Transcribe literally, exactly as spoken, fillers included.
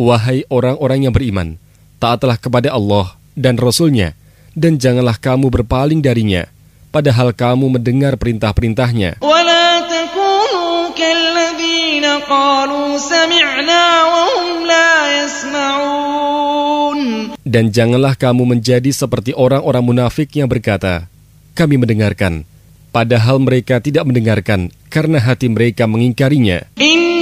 Wahai orang-orang yang beriman, taatlah kepada Allah dan Rasul-Nya, dan janganlah kamu berpaling darinya, padahal kamu mendengar perintah-perintahnya. وَلَا تَكُونُوا كَالَّذِينَ قَالُوا سَمِعْنَا وَهُمْ لَا يَسْمَعُونَ. Dan janganlah kamu menjadi seperti orang-orang munafik yang berkata, kami mendengarkan, padahal mereka tidak mendengarkan karena hati mereka mengingkarinya.